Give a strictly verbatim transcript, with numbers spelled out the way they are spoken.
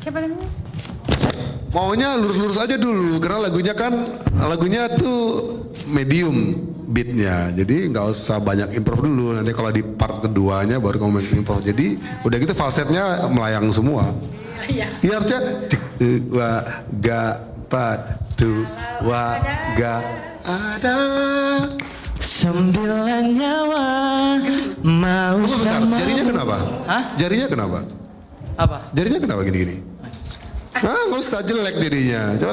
Siapa namanya? Maunya lurus-lurus aja dulu karena lagunya kan lagunya tuh medium beatnya, jadi nggak usah banyak improv dulu. Nanti kalau di part keduanya baru kamu main improv. Jadi udah gitu falsetnya melayang semua. Iya. Iya harusnya tik wa ga pat tu wa ga ada. Sembilan nyawa mau Tunggu bentar, sama. jarinya kenapa? Hah? Jarinya kenapa? Apa? Jarinya kenapa gini-gini? Ah, nggak usah jelek jadinya. Coba